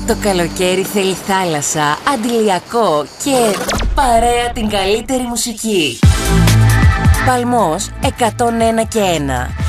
Το καλοκαίρι θέλει θάλασσα, αντιλιακό και παρέα την καλύτερη μουσική. Παλμός 101 και 1.